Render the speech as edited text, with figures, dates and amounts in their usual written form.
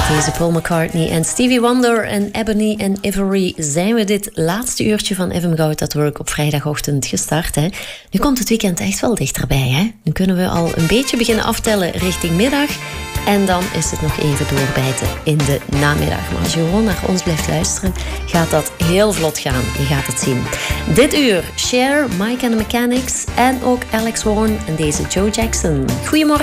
deze Paul McCartney en Stevie Wonder en Ebony en Ivory zijn we dit laatste uurtje van FM Goud at Work op vrijdagochtend gestart. Hè. Nu komt het weekend echt wel dichterbij. Hè. Nu kunnen we al een beetje beginnen aftellen richting middag. En dan is het nog even doorbijten in de namiddag. Maar als je gewoon naar ons blijft luisteren, gaat dat heel vlot gaan. Je gaat het zien. Dit uur Cher, Mike and the Mechanics en ook Alex Warren en deze Joe Jackson. Goedemorgen.